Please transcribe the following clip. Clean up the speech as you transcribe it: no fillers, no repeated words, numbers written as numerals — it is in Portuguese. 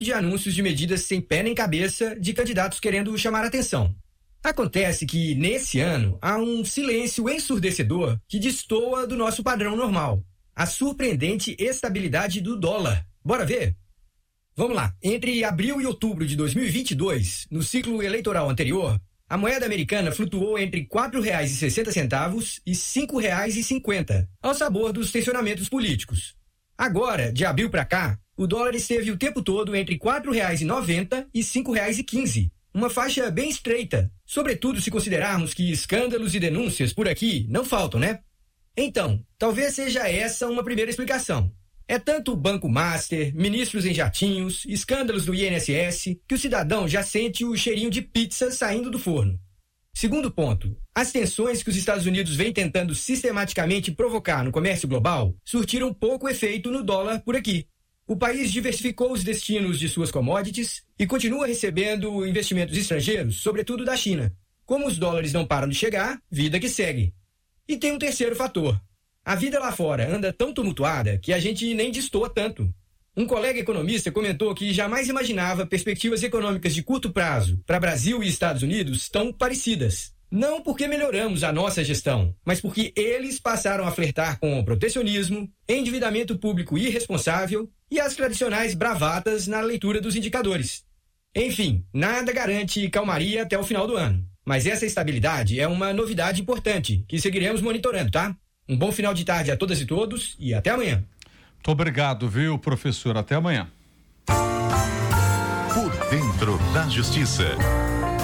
de anúncios de medidas sem pé nem cabeça de candidatos querendo chamar atenção. Acontece que, nesse ano, há um silêncio ensurdecedor que destoa do nosso padrão normal. A surpreendente estabilidade do dólar. Bora ver? Vamos lá. Entre abril e outubro de 2022, no ciclo eleitoral anterior, a moeda americana flutuou entre R$ 4,60 e R$ 5,50, ao sabor dos tensionamentos políticos. Agora, de abril para cá, o dólar esteve o tempo todo entre R$ 4,90 e R$ 5,15, uma faixa bem estreita, sobretudo se considerarmos que escândalos e denúncias por aqui não faltam, né? Então, talvez seja essa uma primeira explicação. É tanto o Banco Master, ministros em jatinhos, escândalos do INSS, que o cidadão já sente o cheirinho de pizza saindo do forno. Segundo ponto, as tensões que os Estados Unidos vêm tentando sistematicamente provocar no comércio global surtiram pouco efeito no dólar por aqui. O país diversificou os destinos de suas commodities e continua recebendo investimentos estrangeiros, sobretudo da China. Como os dólares não param de chegar, vida que segue. E tem um terceiro fator. A vida lá fora anda tão tumultuada que a gente nem destoa tanto. Um colega economista comentou que jamais imaginava perspectivas econômicas de curto prazo para Brasil e Estados Unidos tão parecidas. Não porque melhoramos a nossa gestão, mas porque eles passaram a flertar com protecionismo, endividamento público irresponsável e as tradicionais bravatas na leitura dos indicadores. Enfim, nada garante calmaria até o final do ano. Mas essa estabilidade é uma novidade importante que seguiremos monitorando, tá? Um bom final de tarde a todas e todos e até amanhã. Muito obrigado, viu, professor? Até amanhã. Por dentro da Justiça.